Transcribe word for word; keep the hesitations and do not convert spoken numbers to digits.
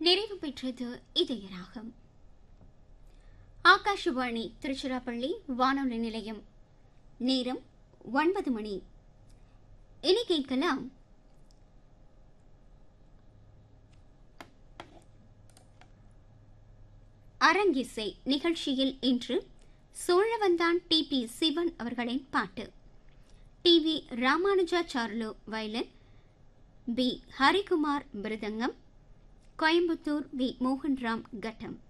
நிறைவு பெற்றது இதயராகம். ஆகாஷவாணி திருச்சிராப்பள்ளி வானொலி நிலையம். நேரம் ஒன்பது மணி. இனி கேட்கலாம் அரங்கிசை. நிகழ்ச்சியில் இன்று சோழவந்தான் டி பி சிவன் அவர்களின் பாட்டு, T V Ramanujacharlu violin, B Harikumar mridangam, Coimbatore we Mohanram கட்டம்.